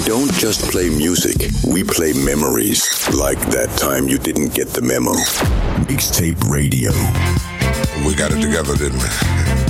don't just play music, we play memories. Like that time you didn't get the memo. Mixtape Radio. We got it together, didn't we?